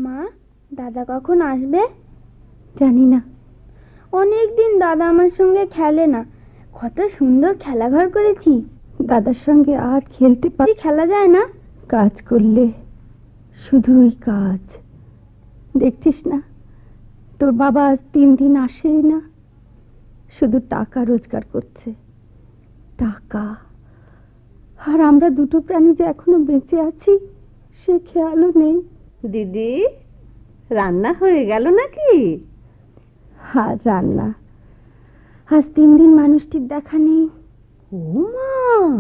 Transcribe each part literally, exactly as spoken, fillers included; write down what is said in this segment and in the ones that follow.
মা, দাদা কখন আসবে? জানি না। অনেক দিন দাদা আমার সঙ্গে খেলে না। কত সুন্দর খেলাঘর করেছি। দাদার সঙ্গে আর খেলতে পারি? খেলা যায় না। কাজ করলে শুধুই কাজ। দেখছিস না, তোর বাবা আজ তিন দিন আসেই না, শুধু টাকা রোজগার করছে, টাকা। আর আমরা দুটো প্রাণী যে এখনো বেঁচে আছি সে খেয়ালও নেই। দিদি, রান্না হয়ে গেল নাকি? আর রান্না, আজ তিন দিন মানুষটির দেখা নেই। ও মা,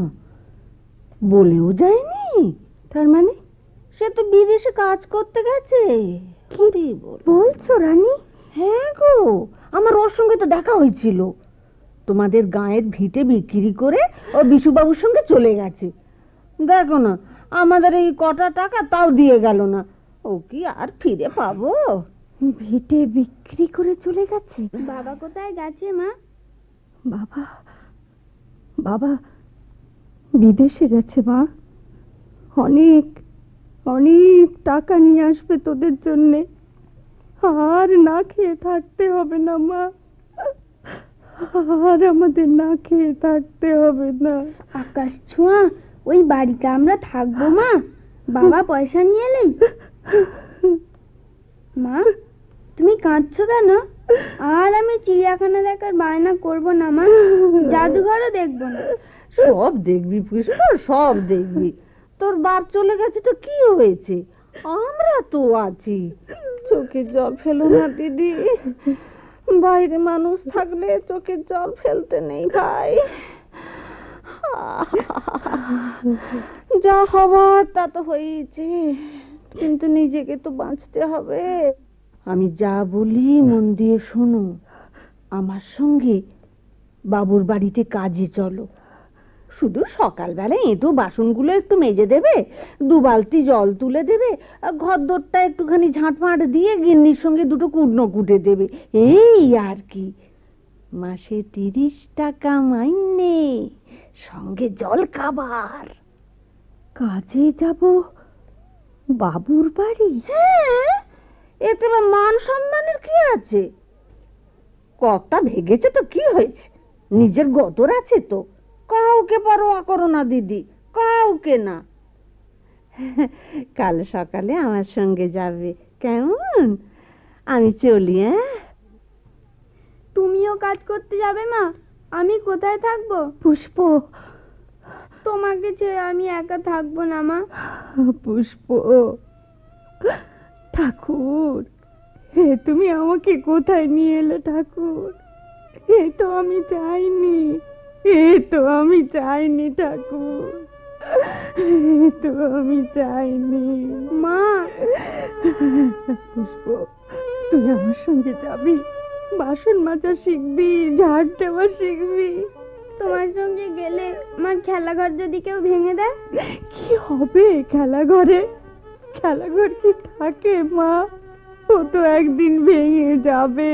বলেও যায়নি? তার মানে? সে তো বিদেশে কাজ করতে গেছে। কি বলছো রানী? হ্যাঁ গো, আমার ওর সঙ্গে তো দেখা হয়েছিল। তোমাদের গায়ের ভিটে বিক্রি করে ও বিশুবাবুর সঙ্গে চলে গেছে। দেখো না, আমাদের এই কটা টাকা তাও দিয়ে গেল না। ও কি আর ফিরে পাবো? ভিটে বিক্রি করে চলে গেছে? বাবা কোথায় গেছে মা? বাবা বাবা বিদেশে গেছে মা। অনেক অনেক টাকা নিয়ে আসবে তোদের জন্যে। আর না খেয়ে থাকতে হবে না মা, আর আমাদের না খেয়ে থাকতে হবে না। আকাশ ছোঁয়া ওই বাড়িতে আমরা থাকবো মা, বাবা পয়সা নিয়ে এলেই। মা, তুমি কাঁদছো কেন? আর আমি চিড়িয়াখানা দেখার বায়না করব না মা, জাদুঘরও দেখবো না। সব দেখবি পুষ্প, সব দেখবি। তোর বাপ চলে গেছে তো কি হয়েছে, আমরা তো আছি। চোখের জল ফেলো না দিদি, বাইরে মানুষ থাকলে চোখের জল ফেলতে নেই ভাই। যা হবার তা তো হয়েছে, কিন্তু নিজেকে তো বাঁচতে হবে। আমি যা বলি মন দিয়ে শোনো। আমার সঙ্গে বাবুর বাড়িতে কাজে চলো। শুধু সকালবেলা এঁটো বাসনগুলো একটু মেজে দেবে, দু বালতি জল তুলে দেবে, ঘর দোরটা একটুখানি ঝাঁটফাঁট দিয়ে গিন্নির সঙ্গে দুটো কুটনো কুটে দেবে, এই আর কি। মাসে তিরিশ টাকা মাইনে, সঙ্গে জল খাবার। কাজে যাব বাবুর বাড়ি? হ্যাঁ, এতে বা মান সম্মানের কি আছে? কর্তা ভেগেছে তো কি হয়েছে, নিজের গতর আছে তো। কাউকে পরোয়া করো না দিদি, কাউকে না। কাল সকালে আমার সঙ্গে যাবে কেমন? আমি চলি। হ্যাঁ, তুমিও কাজ করতে যাবে মা? আমি কোথায় থাকবো? পুষ্প, তোমাকে ছেড়ে আমি একা থাকবো না মা। পুষ্প, ঠাকুর, হে তুমি আমাকে কোথায় নিয়ে এলে ঠাকুর? এ তো আমি চাইনি, এ তো আমি চাইনি ঠাকুর, এ তো আমি চাইনি। মা, পুষ্প, তুই আমার সঙ্গে যাবি, বাসন মাজা শিখবি, ঝাড় দেওয়া শিখবি। তোমার সঙ্গে গেলে আমার খেলাঘর যদি কেউ ভেঙে দেয়? কি হবে খেলা ঘরে? খেলা ঘর কি থাকে মা? ও তো একদিন ভেঙে যাবে,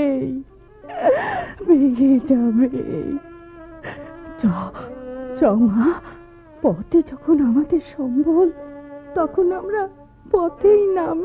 ভেঙে যাবে। চ চ মা, পথে যখন আমাদের সম্বল, তখন আমরা পথেই নাম